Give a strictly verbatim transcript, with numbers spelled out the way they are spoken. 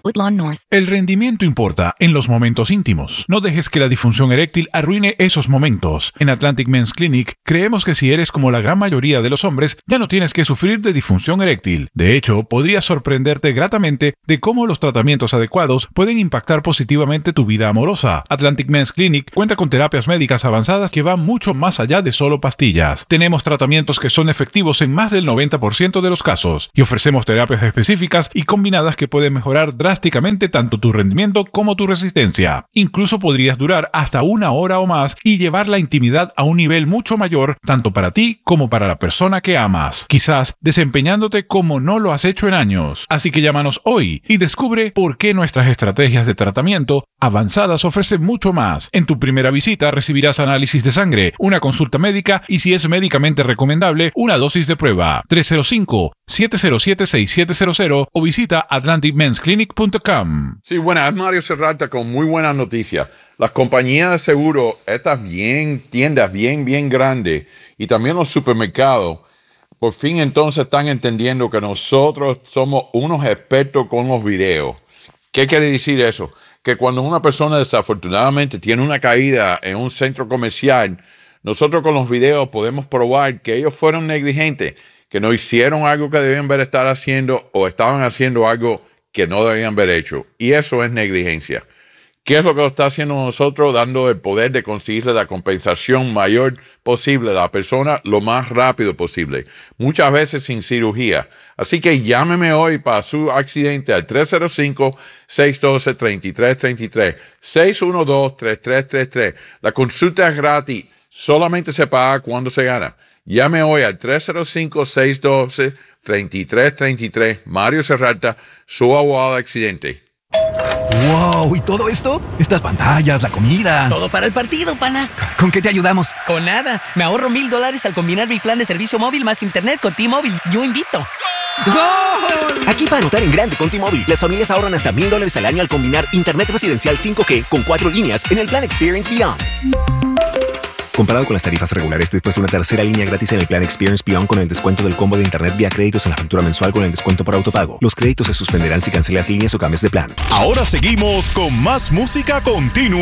Woodlawn North. El rendimiento importa en los momentos íntimos. No dejes que la disfunción eréctil arruine esos momentos. En Atlantic Men's Clinic creemos que si eres como la gran mayoría de los hombres, ya no tienes que sufrir de disfunción eréctil. De hecho, podrías sorprenderte gratamente de cómo los tratamientos adecuados pueden impactar positivamente tu vida amorosa. Atlantic Men's Clinic cuenta con terapias médicas avanzadas que van mucho más allá de solo pastillas. Tenemos tratamientos que son efectivos en más del noventa por ciento de los casos y ofrecemos terapias específicas y combinadas que pueden mejorar drásticamente tanto tu rendimiento como tu resistencia. Incluso podrías durar hasta una hora o más y llevar la intimidad a un nivel mucho mayor tanto para ti como para la persona que amas, quizás desempeñándote como no lo has hecho en años. Así que llámanos hoy y descubre por qué nuestras estrategias de tratamiento avanzadas ofrecen mucho más. En tu primera visita recibirás análisis de sangre, una consulta médica y, si es médicamente recomendable, una dosis de prueba. tres cero cinco, siete cero siete, seis siete cero cero o visita atlantic mens clinic punto com. Sí, buenas, es Mario Serrata con muy buenas noticias. Las compañías de seguro, estas bien tiendas bien, bien grandes y también los supermercados, por fin entonces están entendiendo que nosotros somos unos expertos con los videos. ¿Qué quiere decir eso? Que cuando una persona desafortunadamente tiene una caída en un centro comercial, nosotros con los videos podemos probar que ellos fueron negligentes, que no hicieron algo que debían haber estado haciendo o estaban haciendo algo que no debían haber hecho. Y eso es negligencia. ¿Qué es lo que lo está haciendo nosotros? Dando el poder de conseguirle la compensación mayor posible a la persona lo más rápido posible. Muchas veces sin cirugía. Así que llámeme hoy para su accidente al tres cero cinco, seis uno dos, tres tres tres tres. seis uno dos, tres tres tres tres. La consulta es gratis. Solamente se paga cuando se gana. Llame hoy al tres cero cinco, seis uno dos, tres tres tres tres. Mario Serrata, su abogado de accidente. ¡Wow! ¿Y todo esto? Estas pantallas, la comida... Todo para el partido, pana. ¿Con qué te ayudamos? Con nada. Me ahorro mil dólares al combinar mi plan de servicio móvil más internet con T-Mobile. Yo invito. ¡Gol! Aquí para anotar en grande con T-Mobile, las familias ahorran hasta mil dólares al año al combinar internet residencial cinco G con cuatro líneas en el plan Experience Beyond. Comparado con las tarifas regulares, después de una tercera línea gratis en el plan Experience Beyond con el descuento del combo de internet vía créditos en la factura mensual con el descuento por autopago. Los créditos se suspenderán si cancelas líneas o cambias de plan. Ahora seguimos con más música continua.